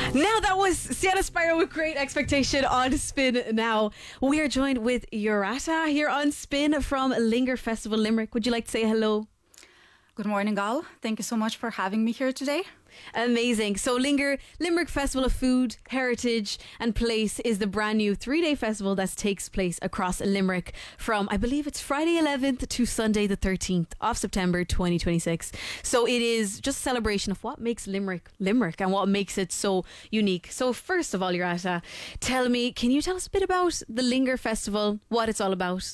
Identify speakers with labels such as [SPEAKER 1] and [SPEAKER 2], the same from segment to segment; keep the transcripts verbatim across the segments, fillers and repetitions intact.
[SPEAKER 1] Now that was Sienna Spyro with Great Expectation on Spin Now. We are joined with Urata here on Spin from Linger Festival Limerick. Would you like to say hello?
[SPEAKER 2] Good morning, Gal. Thank you so much for having me here today.
[SPEAKER 1] Amazing. So Linger Limerick Festival of Food, Heritage and Place is the brand new three-day festival that takes place across Limerick from, I believe it's Friday eleventh to Sunday the thirteenth of September twenty twenty-six. So it is just a celebration of what makes Limerick Limerick and what makes it so unique. So first of all, Urata, tell me, can you tell us a bit about the Linger Festival, what it's all about?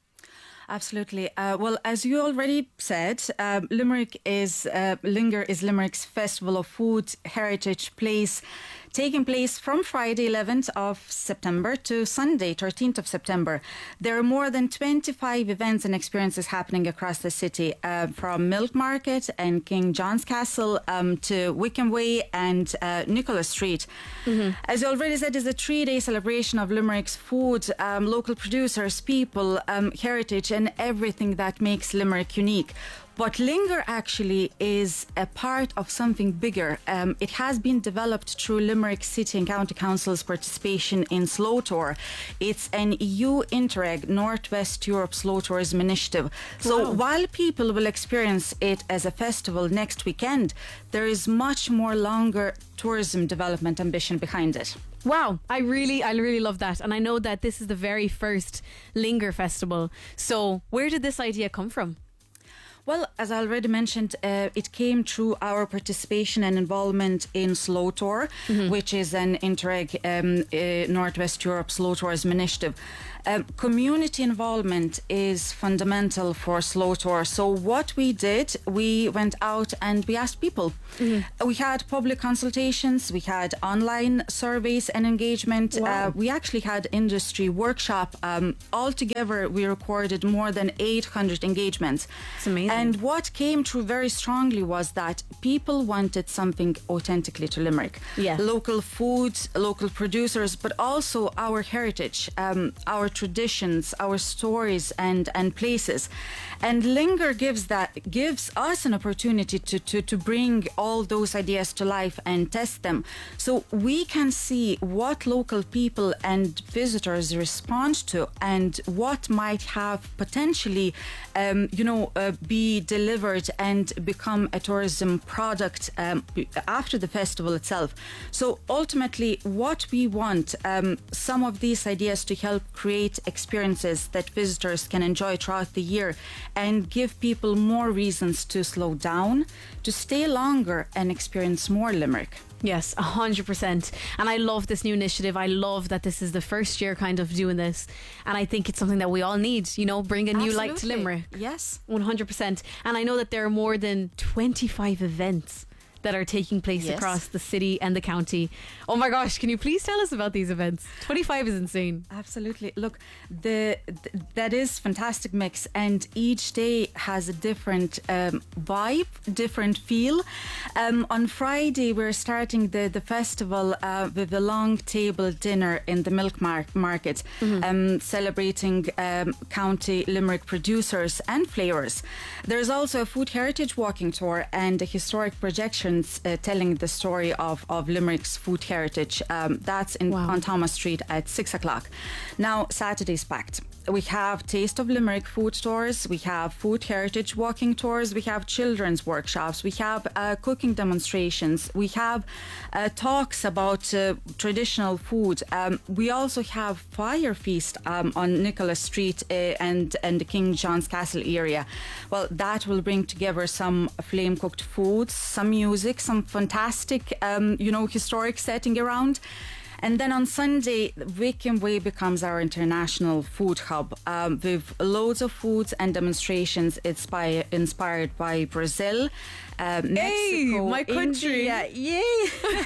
[SPEAKER 2] Absolutely. Uh, well, as you already said, um, Limerick is uh, Linger is Limerick's Festival of Food, Heritage, Place, taking place from Friday eleventh of September to Sunday thirteenth of September. There are more than twenty-five events and experiences happening across the city, uh, from Milk Market and King John's Castle um, to Wickham Way and uh, Nicholas Street. Mm-hmm. As you already said, it's a three-day celebration of Limerick's food, um, local producers, people, um, heritage and everything that makes Limerick unique. But Linger actually is a part of something bigger. Um, it has been developed through Limerick City and County Council's participation in Slow Tour. It's an E U Interreg Northwest Europe Slow Tourism Initiative. So wow. While people will experience it as a festival next weekend, there is much more longer tourism development ambition behind it.
[SPEAKER 1] Wow, I really, I really love that. And I know that this is the very first Linger Festival. So where did this idea come from?
[SPEAKER 2] Well, as I already mentioned, uh, it came through our participation and involvement in Slow Tour, mm-hmm. which is an Interreg um, uh, Northwest Europe Slow Tourism Initiative. Um, community involvement is fundamental for Slow Tour. So what we did, we went out and we asked people. Mm-hmm. We had public consultations, we had online surveys and engagement. Wow. Uh, we actually had industry workshop. Um, altogether, we recorded more than eight hundred engagements.
[SPEAKER 1] It's amazing.
[SPEAKER 2] And what came through very strongly was that people wanted something authentically to Limerick.
[SPEAKER 1] Yeah.
[SPEAKER 2] Local food, local producers, but also our heritage, um, our traditions, our stories and, and places. And Linger gives that gives us an opportunity to, to, to bring all those ideas to life and test them. So we can see what local people and visitors respond to and what might have potentially, um, you know, uh, be delivered and become a tourism product um, after the festival itself. So ultimately what we want, um, some of these ideas to help create experiences that visitors can enjoy throughout the year and give people more reasons to slow down, to stay longer and experience more Limerick.
[SPEAKER 1] Yes, one hundred percent. And I love this new initiative. I love that this is the first year kind of doing this. And I think it's something that we all need, you know, bring a new
[SPEAKER 2] Absolutely.
[SPEAKER 1] light to Limerick.
[SPEAKER 2] Yes.
[SPEAKER 1] one hundred percent. And I know that there are more than twenty-five events that are taking place
[SPEAKER 2] yes.
[SPEAKER 1] across the city and the county. Oh my gosh, can you please tell us about these events? twenty-five is insane.
[SPEAKER 2] Absolutely. Look, the, the that is fantastic mix, and each day has a different um, vibe, different feel. Um, on Friday, we're starting the, the festival uh, with a long table dinner in the Milk Mar- Market, mm-hmm. um, celebrating um, county Limerick producers and flavours. There's also a food heritage walking tour and a historic projection Uh, telling the story of, of Limerick's food heritage. Um, that's in
[SPEAKER 1] wow.
[SPEAKER 2] on Thomas Street at six o'clock. Now, Saturday's packed. We have Taste of Limerick food tours, we have food heritage walking tours, we have children's workshops, we have uh, cooking demonstrations, we have uh, talks about uh, traditional food. Um, we also have Fire Feast um, on Nicholas Street uh, and, and the King John's Castle area. Well, that will bring together some flame-cooked foods, some music, some fantastic, um, you know, historic setting around. And then on Sunday, Wickham Way becomes our international food hub um, with loads of foods and demonstrations inspire, inspired by Brazil, uh, Mexico,
[SPEAKER 1] hey, my country,
[SPEAKER 2] India, yay,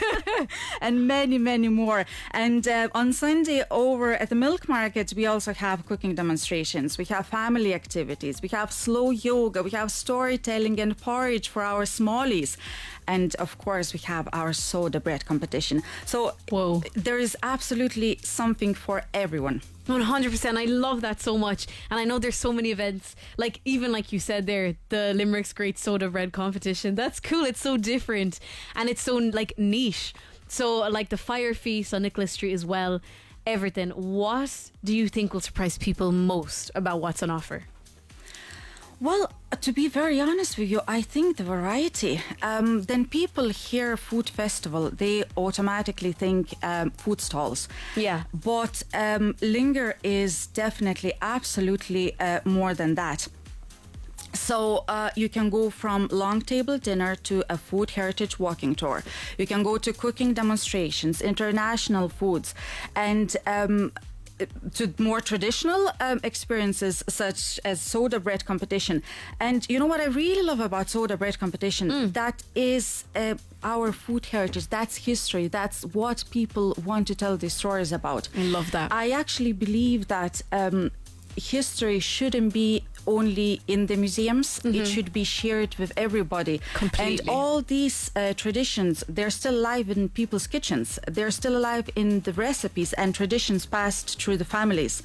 [SPEAKER 2] and many, many more. And uh, on Sunday over at the Milk Market, we also have cooking demonstrations. We have family activities. We have slow yoga. We have storytelling and porridge for our smallies. And of course, we have our soda bread competition. So
[SPEAKER 1] Whoa.
[SPEAKER 2] there is absolutely something for everyone.
[SPEAKER 1] one hundred percent. I love that so much. And I know there's so many events, like even like you said there, the Limerick's Great Soda Bread competition. That's cool. It's so different and it's so like niche. So, like the Fire Feast on Nicholas Street as well, everything. What do you think will surprise people most about what's on offer?
[SPEAKER 2] Well, to be very honest with you, I think the variety. Um, then people hear food festival, they automatically think um, food stalls.
[SPEAKER 1] Yeah.
[SPEAKER 2] But um, Linger is definitely absolutely uh, more than that. So uh, you can go from long table dinner to a food heritage walking tour. You can go to cooking demonstrations, international foods, and um, to more traditional um, experiences such as soda bread competition. And you know what I really love about soda bread competition? Mm. That is uh, our food heritage. That's history. That's what people want to tell these stories about.
[SPEAKER 1] I love that.
[SPEAKER 2] I actually believe that um, history shouldn't be only in the museums. Mm-hmm. It should be shared with everybody.
[SPEAKER 1] Completely.
[SPEAKER 2] And all these uh, traditions, they're still alive in people's kitchens. They're still alive in the recipes and traditions passed through the families.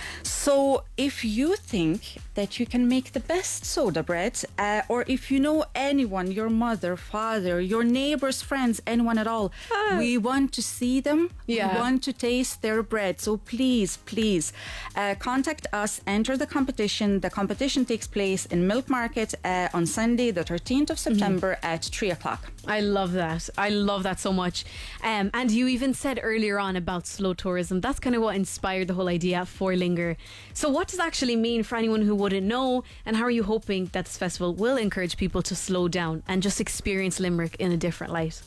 [SPEAKER 2] So if you think that you can make the best soda bread, uh, or if you know anyone, your mother, father, your neighbors, friends, anyone at all, ah. we want to see them. Yeah. We want to taste their bread. So please, please uh, contact us, enter the competition. The competition takes place in Milk Market uh, on Sunday, the thirteenth of September mm-hmm. at three o'clock.
[SPEAKER 1] I love that. I love that so much. Um, and you even said earlier on about slow tourism. That's kind of what inspired the whole idea for Linger. So what does it actually mean for anyone who wouldn't know, and how are you hoping that this festival will encourage people to slow down and just experience Limerick in a different light?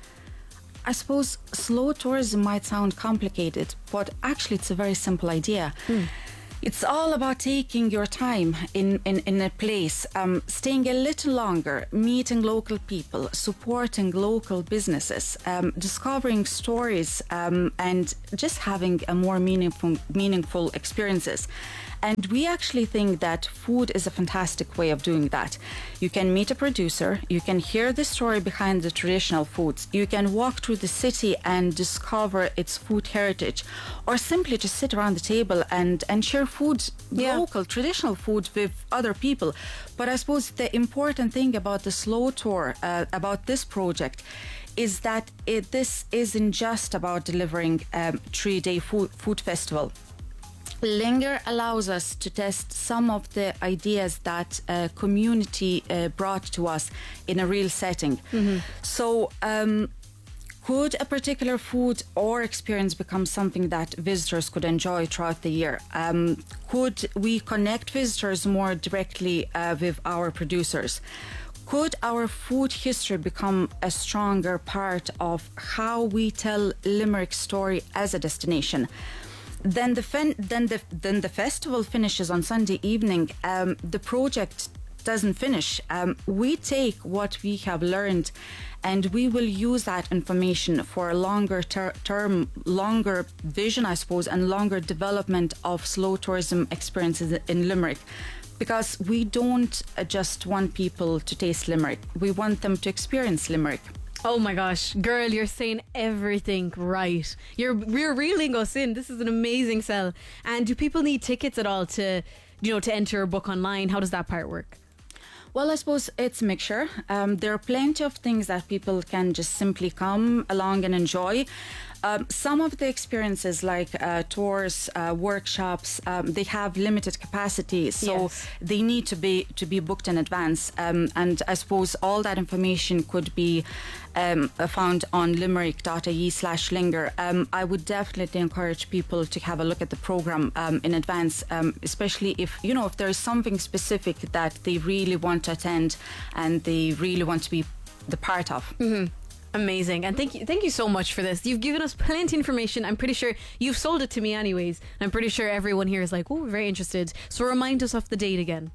[SPEAKER 2] I suppose slow tourism might sound complicated, but actually it's a very simple idea. Mm. It's all about taking your time in, in, in a place, um, staying a little longer, meeting local people, supporting local businesses, um, discovering stories, um, and just having a more meaningful, meaningful experiences. And we actually think that food is a fantastic way of doing that. You can meet a producer, you can hear the story behind the traditional foods, you can walk through the city and discover its food heritage, or simply just sit around the table and, and share food, yeah. local, traditional food with other people. But I suppose the important thing about the slow tour, uh, about this project, is that it, this isn't just about delivering a um, three-day food, food festival. Linger allows us to test some of the ideas that uh, community uh, brought to us in a real setting. Mm-hmm. So um, could a particular food or experience become something that visitors could enjoy throughout the year? Um, could we connect visitors more directly uh, with our producers? Could our food history become a stronger part of how we tell Limerick's story as a destination? Then the fen- then the then the festival finishes on Sunday evening. Um, the project doesn't finish. Um, we take what we have learned, and we will use that information for a longer ter- term, longer vision, I suppose, and longer development of slow tourism experiences in Limerick. Because we don't just want people to taste Limerick. We want them to experience Limerick.
[SPEAKER 1] Oh my gosh, girl, you're saying everything right. You're you're reeling us in. This is an amazing sell. And do people need tickets at all to, you know, to enter a book online? How does that part work?
[SPEAKER 2] Well, I suppose it's a mixture. Um, there are plenty of things that people can just simply come along and enjoy. Um, some of the experiences like uh, tours, uh, workshops, um, they have limited capacity, so yes. they need to be to be booked in advance. Um, and I suppose all that information could be um, found on limerick dot I E slash linger. Um, I would definitely encourage people to have a look at the program um, in advance, um, especially if you know if there is something specific that they really want to attend and they really want to be the part of.
[SPEAKER 1] Mm-hmm. Amazing. And thank you thank you so much for this. You've given us plenty of information. I'm pretty sure you've sold it to me anyways. I'm pretty sure everyone here is like, oh, very interested. So remind us of the date again.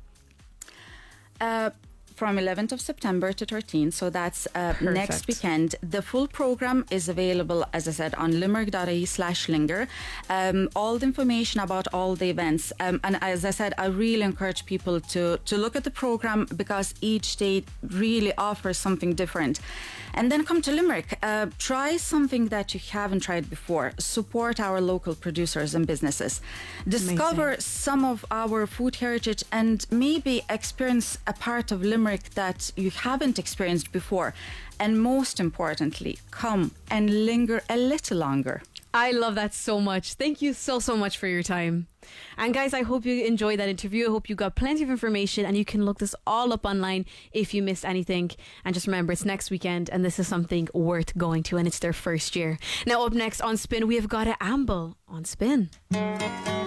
[SPEAKER 2] Uh, from eleventh of September to thirteenth, so that's uh, next weekend. The full program is available, as I said, on limerick dot I E slash linger. Um, all the information about all the events. Um, and as I said, I really encourage people to, to look at the program because each day really offers something different. And then come to Limerick. Uh, try something that you haven't tried before. Support our local producers and businesses. Discover Amazing. Some of our food heritage and maybe experience a part of Limerick Limerick that you haven't experienced before. And most importantly, come and linger a little longer.
[SPEAKER 1] I love that so much. Thank you so, so much for your time. And guys, I hope you enjoyed that interview. I hope you got plenty of information, and you can look this all up online if you missed anything. And just remember, it's next weekend, and this is something worth going to, and it's their first year. Now, up next on Spin, we have got a Amble on Spin.